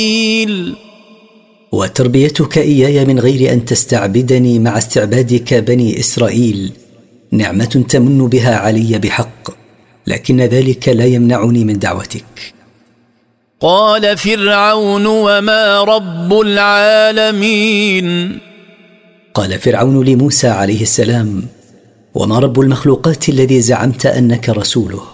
وتربيتك إياي من غير أن تستعبدني مع استعبادك بني إسرائيل نعمة تمن بها علي بحق، لكن ذلك لا يمنعني من دعوتك. قال فرعون وما رب العالمين؟ قال فرعون لموسى عليه السلام: وما رب المخلوقات الذي زعمت أنك رسوله؟